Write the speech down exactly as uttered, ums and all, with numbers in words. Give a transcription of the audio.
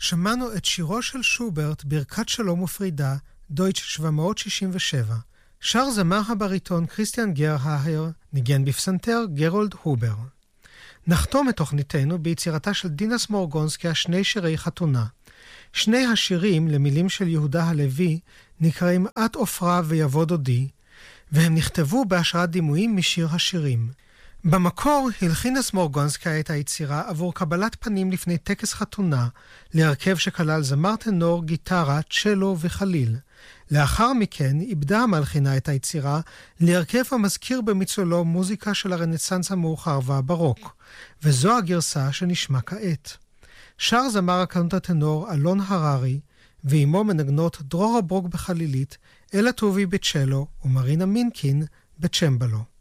שמענו את שירו של שוברט, ברכת שלום ופרידה, דויטש שבע מאות שישים ושבע. שר זמר הבריטון כריסטיאן גרהאר, ניגן בפסנתר גרולד הובר. נחתום את תוכניתנו ביצירתה של דינה סמורגונסקי שני שירי חתונה. שני השירים למילים של יהודה הלוי נקראים את עופרה ויבוא דודי, והם נכתבו בהשראת דימויים משיר השירים. במקור הלחינה סמורגונסקי את היצירה עבור קבלת פנים לפני טקס חתונה, להרכב שכלל זמר טנור, גיטרה, צ'לו וחליל. לאחר מכן איבדה המלחינה את היצירה להרכב המזכיר במצולו מוזיקה של הרנסנס המאוחר והברוק, וזו הגרסה שנשמע כעת. שר זמר הקנות הטנור אלון הררי, ועמו מנגנות דרורה ברוק בחלילית, אלה טובי בצ'לו ומרינה מינקין בצ'מבלו.